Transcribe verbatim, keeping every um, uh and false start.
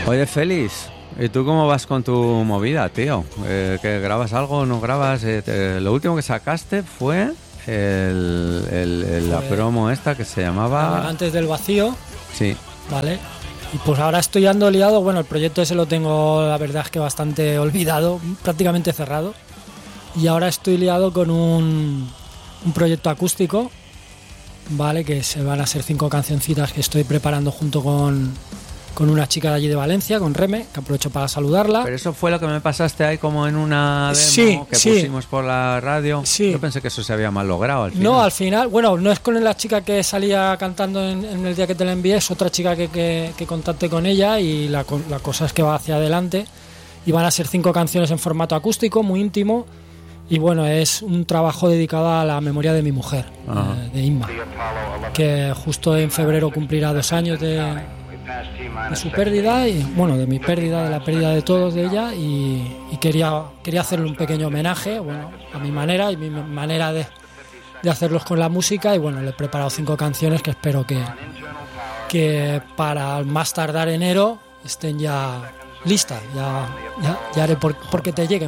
Oye, Félix, ¿y tú cómo vas con tu movida, tío? Eh, ¿que grabas algo o no grabas? Eh, te- lo último que sacaste fue el, el- el- la Fue- promo esta que se llamaba... Navegantes del vacío, Sí. ¿vale? Y pues ahora estoy ando liado. Bueno, el proyecto ese lo tengo, la verdad es que bastante olvidado, prácticamente cerrado. Y ahora estoy liado con un, un proyecto acústico, ¿vale? Que se van a ser cinco cancioncitas que estoy preparando junto con, con una chica de allí de Valencia, con Reme, que aprovecho para saludarla. Pero eso fue lo que me pasaste ahí como en una demo Sí, que sí. pusimos por la radio. Sí. Yo pensé que eso se había mal logrado al final. No, al final, bueno, no es con la chica que salía cantando en, en el día que te la envié, es otra chica que, que, que contacté con ella y la, co- la cosa es que va hacia adelante y van a ser cinco canciones en formato acústico, muy íntimo, y bueno, es un trabajo dedicado a la memoria de mi mujer, Ajá. eh, de Inma, que justo en febrero cumplirá dos años de, de su pérdida y bueno, de mi pérdida, de la pérdida de todos de ella y, y quería, quería hacerle un pequeño homenaje, bueno, a mi manera y mi manera de de hacerlos con la música y bueno, le he preparado cinco canciones que espero que, que para más tardar enero estén ya listas, ya, ya, ya haré por, porque te lleguen.